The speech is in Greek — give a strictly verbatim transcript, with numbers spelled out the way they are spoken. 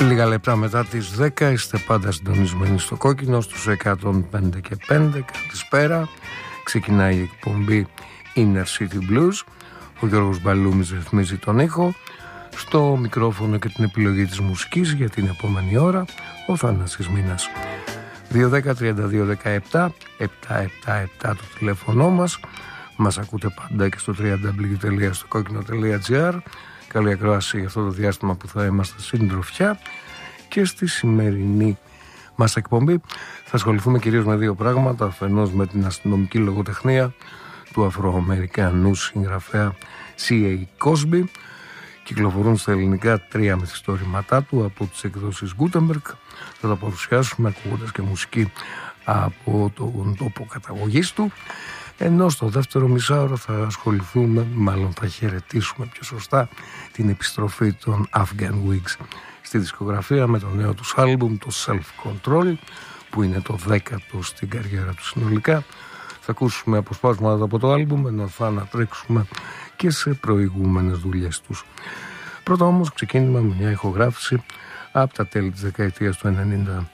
Λίγα λεπτά μετά τις δέκα είστε πάντα συντονισμένοι στο κόκκινο στους εκατόν πέντε και πέντε. Καλησπέρα. Ξεκινάει η εκπομπή Inner City Blues. Ο Γιώργος Μπαλούμης ρυθμίζει τον ήχο. Στο μικρόφωνο και την επιλογή της μουσικής για την επόμενη ώρα ο Θανάσης Μήνας. δύο δέκα τριάντα δύο δεκαεπτά επτακόσια εβδομήντα επτά το τηλέφωνο μας. Μας ακούτε πάντα και στο double-u double-u double-u τελεία στο κόκκινο τελεία τζι άρ. Καλή ακρόαση για αυτό το διάστημα που θα είμαστε συντροφιά. Και στη σημερινή μας εκπομπή θα ασχοληθούμε κυρίως με δύο πράγματα. Αφενός με την αστυνομική λογοτεχνία του Αφροαμερικανού συγγραφέα σι έι Cosby. Κυκλοφορούν στα ελληνικά τρία μυθιστόρηματά του από τις εκδόσεις Gutenberg. Θα τα παρουσιάσουμε ακούγοντας και μουσική από τον τόπο καταγωγής του. Ενώ στο δεύτερο μισάωρο θα ασχοληθούμε, μάλλον θα χαιρετήσουμε πιο σωστά, την επιστροφή των Afghan Wigs στη δισκογραφία με το νέο τους άλμπουμ, το Self Control, που είναι το δέκατο στην καριέρα του συνολικά. Θα ακούσουμε αποσπάσματα από το άλμπουμ, ενώ θα ανατρέξουμε και σε προηγούμενες δουλειές τους. Πρώτα όμως ξεκίνημα με μια ηχογράφηση από τα τέλη της δεκαετίας του ενενήντα.